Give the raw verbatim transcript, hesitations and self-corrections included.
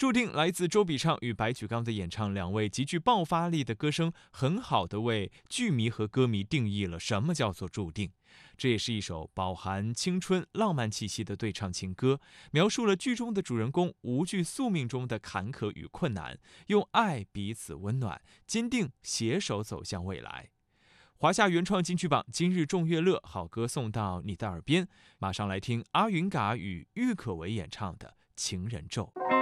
注定来自周笔畅与白举纲的演唱，两位极具爆发力的歌声，很好的为剧迷和歌迷定义了什么叫做注定。这也是一首饱含青春浪漫气息的对唱情歌，描述了剧中的主人公无惧宿命中的坎坷与困难，用爱彼此温暖，坚定携手走向未来。华夏原创金曲榜今日众乐乐，好歌送到你的耳边。马上来听阿云嘎与郁可唯演唱的《情人咒》。